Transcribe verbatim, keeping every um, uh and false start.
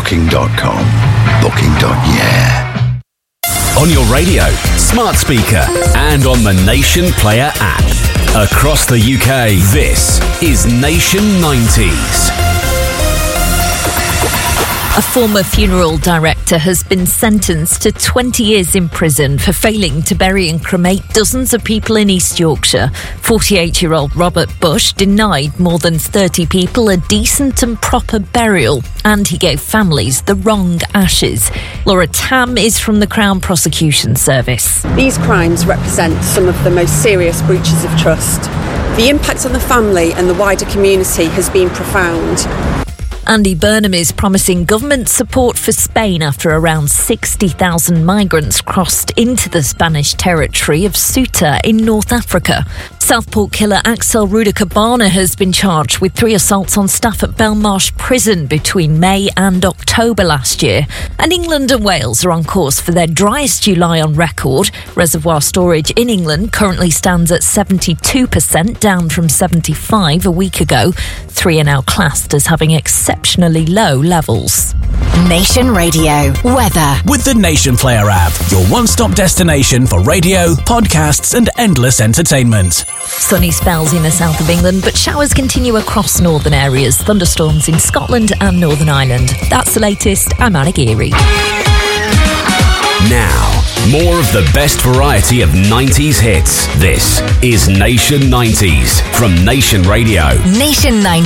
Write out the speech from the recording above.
Booking dot com. Booking. Yeah. On your radio, smart speaker, and on the Nation Player app. Across the U K, this is Nation nineties. A former funeral director has been sentenced to twenty years in prison for failing to bury and cremate dozens of people in East Yorkshire. forty-eight-year-old Robert Bush denied more than thirty people a decent and proper burial, and he gave families the wrong ashes. Laura Tam is from the Crown Prosecution Service. These crimes represent some of the most serious breaches of trust. The impact on the family and the wider community has been profound. Andy Burnham is promising government support for Spain after around sixty thousand migrants crossed into the Spanish territory of Ceuta in North Africa. Southport killer Axel Ruda-Cabana has been charged with three assaults on staff at Belmarsh Prison between May and October last year. And England and Wales are on course for their driest July on record. Reservoir storage in England currently stands at seventy-two percent, down from seventy-five a week ago. Three are now classed as having exceptionally low levels. Nation Radio weather with the Nation Player app, your one-stop destination for radio, podcasts and endless entertainment. Sunny spells in the south of England, but showers continue across northern areas. Thunderstorms in Scotland and Northern Ireland. That's the latest. I'm Anna Geary. Now, more of the best variety of nineties hits. This is Nation nineties from Nation Radio. Nation nineties.